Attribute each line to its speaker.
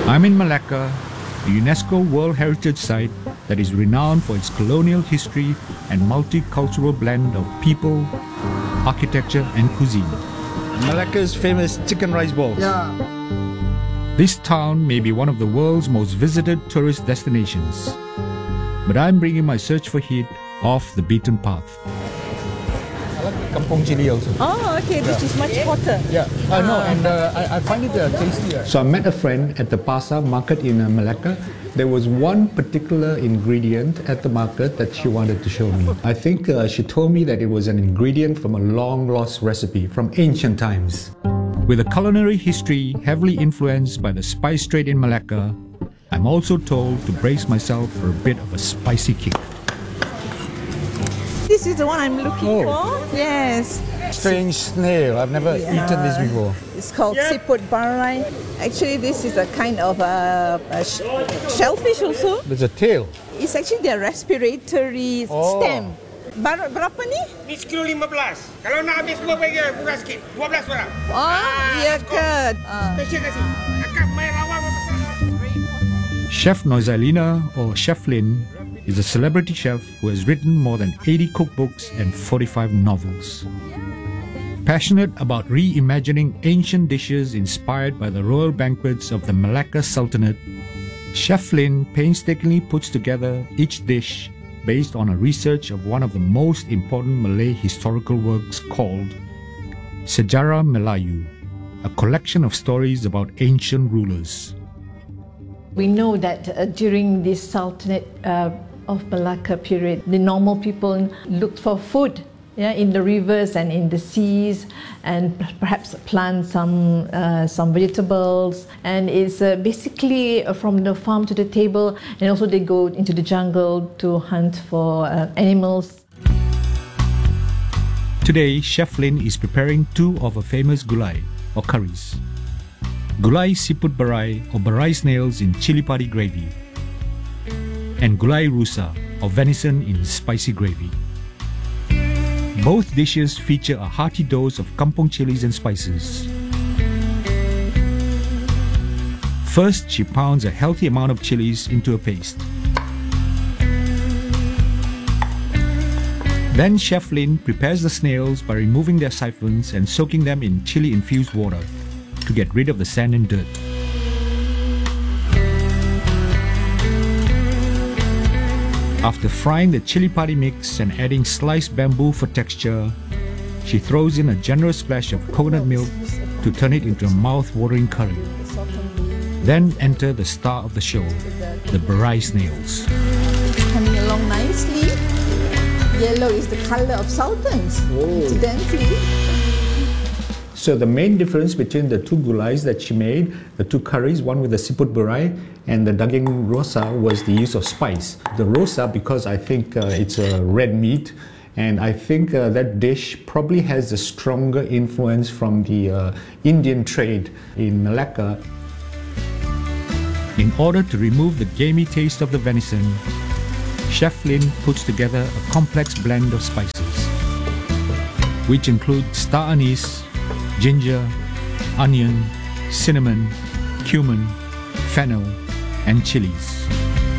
Speaker 1: I'm in Malacca, a UNESCO World Heritage Site that is renowned for its colonial history and multicultural blend of people, architecture and cuisine.
Speaker 2: Malacca's famous chicken rice balls.
Speaker 1: This town may be one of the world's most visited tourist destinations, but I'm bringing my search for heat off the beaten path.
Speaker 2: I like kampong chili also.
Speaker 3: Oh, okay. This is much hotter.
Speaker 2: Yeah, I know, and I find it tasty.
Speaker 4: So I met a friend at the Pasar market in Malacca. There was one particular ingredient at the market that she wanted to show me. I think she told me that it was an ingredient from a long-lost recipe from ancient times.
Speaker 1: With a culinary history heavily influenced by the spice trade in Malacca, I'm also told to brace myself for a bit of a spicy kick.
Speaker 3: This is the one I'm looking for. Yes.
Speaker 2: Strange snail. I've never eaten this before.
Speaker 3: It's called siput barai. Actually, this is a kind of shellfish also.
Speaker 2: There's a tail.
Speaker 3: It's actually their respiratory stem. Berapa ni?
Speaker 5: Ni sekilo 15. Kalau nak habis semua bagi kurang sikit. 12 orang.
Speaker 3: Ya ke?
Speaker 5: Special kasi. Akak main lawan
Speaker 1: Chef Noisalina, or Chef Lin, is a celebrity chef who has written more than 80 cookbooks and 45 novels. Passionate about reimagining ancient dishes inspired by the royal banquets of the Malacca Sultanate, Chef Lin painstakingly puts together each dish based on a research of one of the most important Malay historical works called Sejarah Melayu, a collection of stories about ancient rulers.
Speaker 6: We know that during this Sultanate of Malacca period, the normal people looked for food in the rivers and in the seas, and perhaps plant some vegetables. And it's basically from the farm to the table, and also they go into the jungle to hunt for animals.
Speaker 1: Today, Chef Lin is preparing two of her famous gulai, or curries. Gulai siput barai, or barai snails in chili padi gravy, and gulai rusa, or venison in spicy gravy. Both dishes feature a hearty dose of kampong chilies and spices. First, she pounds a healthy amount of chilies into a paste. Then Chef Lin prepares the snails by removing their siphons and soaking them in chili-infused water to get rid of the sand and dirt. After frying the chili padi mix and adding sliced bamboo for texture, she throws in a generous splash of coconut milk to turn it into a mouth-watering curry. Then enter the star of the show, the barai snails.
Speaker 3: Coming along nicely. Yellow is the color of sultans, incidentally.
Speaker 4: So the main difference between the two gulais that she made, the two curries, one with the siput barai and the daging rosa, was the use of spice. The rosa, because I think it's a red meat, and I think that dish probably has a stronger influence from the Indian trade in Malacca.
Speaker 1: In order to remove the gamey taste of the venison, Chef Lin puts together a complex blend of spices, which include star anise, ginger, onion, cinnamon, cumin, fennel, and chilies.